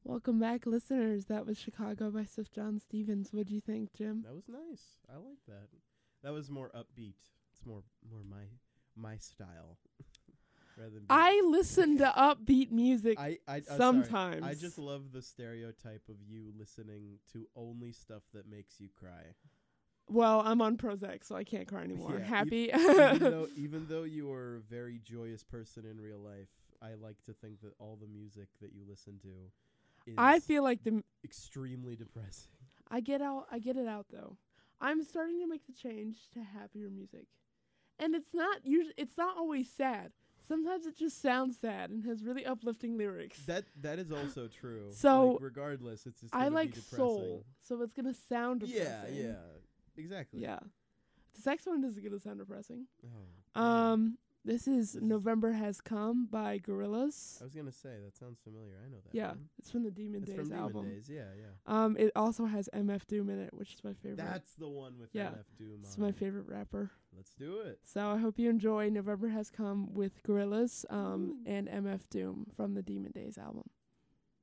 Welcome back, listeners. That was Chicago by Sif John Stevens. What'd you think, Jim? That was nice. I like that. That was more upbeat. It's more my style. Rather than I listen to upbeat music sorry. sometimes. I just love the stereotype of you listening to only stuff that makes you cry. Well, I'm on Prozac, so I can't cry anymore. Yeah, Happy? even though you are a very joyous person in real life, I like to think that all the music that you listen to is I feel like extremely depressing. I get it out though. I'm starting to make the change to happier music. And it's not always sad. Sometimes it just sounds sad and has really uplifting lyrics. That is also true. So, like, regardless, it's just I gonna like be depressing. soul, so it's gonna sound depressing. Yeah, exactly. Yeah. The sex one isn't gonna sound depressing. Oh, man. This is November Has Come by Gorillaz. I was gonna say that sounds familiar. I know that. Yeah, one. it's from the Demon It's Days from album. Demon Days. Yeah. It also has MF Doom in it, which is my favorite. That's the one with Yeah. MF Doom. It's on my it. favorite rapper. Let's do it. So I hope you enjoy November Has Come with Gorillaz and MF Doom from the Demon Days album.